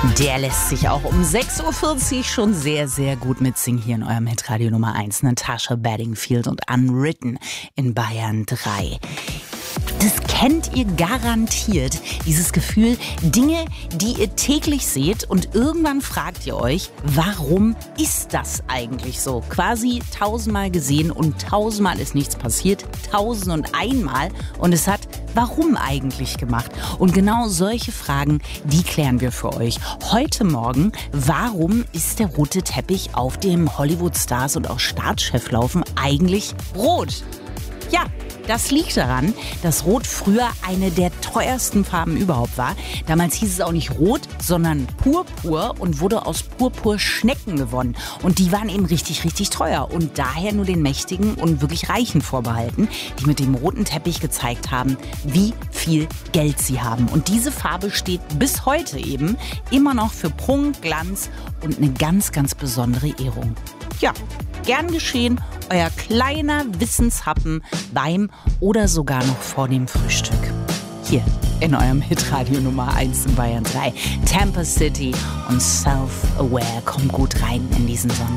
Der lässt sich auch um 6.40 Uhr schon sehr, sehr gut mitsingen hier in eurem Hitradio Nummer 1. Natasha Bedingfield und Unwritten in Bayern 3. Das kennt ihr garantiert, dieses Gefühl, Dinge, die ihr täglich seht und irgendwann fragt ihr euch, warum ist das eigentlich so? Quasi 1000-mal gesehen und 1000-mal ist nichts passiert, 1001-mal und es hat warum eigentlich gemacht? Und genau solche Fragen, die klären wir für euch. Heute Morgen, warum ist der rote Teppich, auf dem Hollywood-Stars und auch Staatschefs laufen, eigentlich rot? Ja, das liegt daran, dass Rot früher eine der teuersten Farben überhaupt war. Damals hieß es auch nicht Rot, sondern Purpur und wurde aus Purpurschnecken gewonnen. Und die waren eben richtig, richtig teuer und daher nur den Mächtigen und wirklich Reichen vorbehalten, die mit dem roten Teppich gezeigt haben, wie viel Geld sie haben. Und diese Farbe steht bis heute eben immer noch für Prunk, Glanz und eine ganz, ganz besondere Ehrung. Ja, gern geschehen, euer kleiner Wissenshappen beim oder sogar noch vor dem Frühstück. Hier in eurem Hitradio Nummer 1 in Bayern 3. Tampa City und Self-Aware. Kommt gut rein in diesen Sonntag.